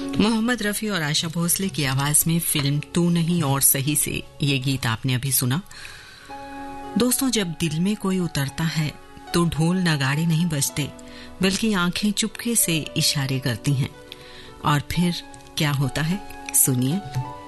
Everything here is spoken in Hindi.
मोहम्मद रफी और आशा भोसले की आवाज में फिल्म तू नहीं और सही से ये गीत आपने अभी सुना। दोस्तों, जब दिल में कोई उतरता है तो ढोल नगाड़े नहीं बजते, बल्कि आंखें चुपके से इशारे करती हैं। और फिर क्या होता है, सुनिए।